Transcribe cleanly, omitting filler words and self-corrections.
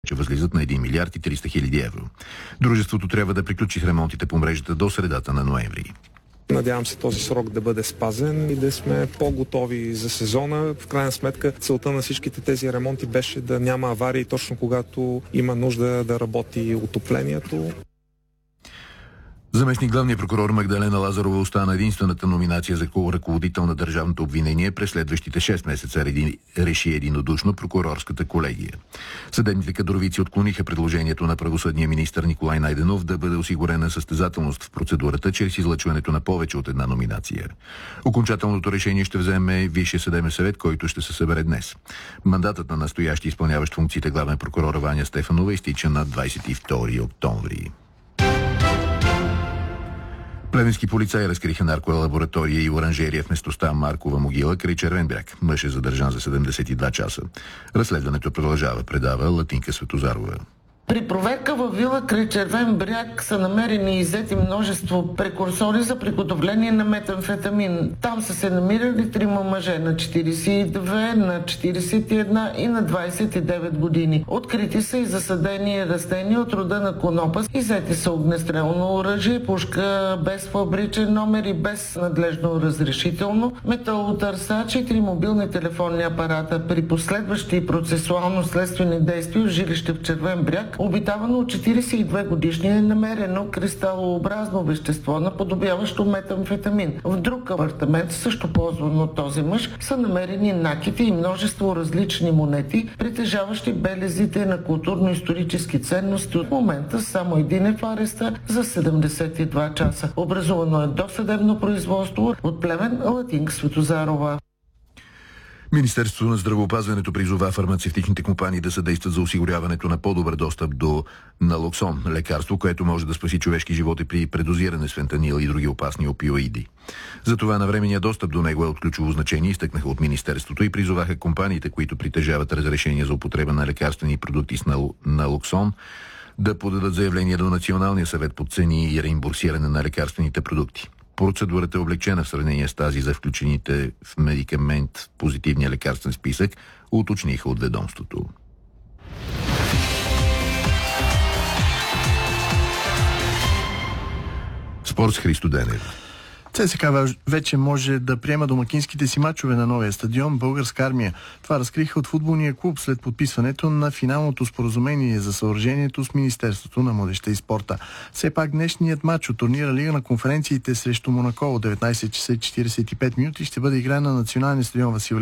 че възлизат на 1 милиард и 300 хиляди евро. Дружеството трябва да приключи с ремонтите по мрежата до средата на ноември. Надявам се този срок да бъде спазен и да сме по-готови за сезона. В крайна сметка целта на всичките тези ремонти беше да няма аварии точно когато има нужда да работи отоплението. Заместник главният прокурор Магдалена Лазарова остана единствената номинация за ръководител на държавното обвинение през следващите 6 месеца, реши единодушно прокурорската колегия. Съдебните кадровици отклониха предложението на правосъдния министър Николай Найденов да бъде осигурена състезателност в процедурата чрез излъчването на повече от една номинация. Окончателното решение ще вземе Висшия съдебен съвет, който ще се събере днес. Мандатът на настоящи изпълняващ функциите главен прокурор Ваня Стефанова изтича на 22 октомври. Плевенски полицаи разкриха нарколаборатория и оранжерия в местността Маркова могила край Червен бряг. Мъж е задържан за 72 часа. Разследването продължава, предава Латинка Светозарова. При проверка във вила край Червен бряг са намерени и иззети множество прекурсори за приготовление на метамфетамин. Там са се намирали 3 мъже на 42, на 41 и на 29 години. Открити са и засадени растения от рода на конопа. Иззети са огнестрелно оръжие, пушка без фабричен номер и без надлежно разрешително, металотърсач и 3 мобилни телефонни апарата. При последващи процесуално-следствени действия в жилище в Червен бряг, обитавано от 42 годишния, е намерено кристалообразно вещество, наподобяващо метамфетамин. В друг апартамент, също ползван от този мъж, са намерени накити и множество различни монети, притежаващи белезите на културно-исторически ценности. От момента само един е в ареста за 72 часа. Образувано е досъдебно производство. От Плевен, Латинка Светозарова. Министерството на здравеопазването призова фармацевтичните компании да съдействат за осигуряването на по-добър достъп до налоксон, лекарство, което може да спаси човешки животи при предозиране с фентанил и други опасни опиоиди. Затова навременният достъп до него е от ключово значение, изтъкнаха от Министерството и призоваха компаниите, които притежават разрешение за употреба на лекарствени продукти с налоксон, да подадат заявление до Националния съвет по цени и реимбурсиране на лекарствените продукти. Процедурата е облегчена в сравнение с тази за включените в медикамент в позитивния лекарствен списък, уточниха от ведомството. Спорт с Христо Денев. ЦСКА вече може да приема домакинските си мачове на новия стадион Българска армия. Това разкриха от футболния клуб след подписването на финалното споразумение за съоръжението с Министерството на младежта и спорта. Все пак днешният мач от турнира Лига на конференциите срещу Монако от 19 часа 45 минути ще бъде игран на националния стадион Васил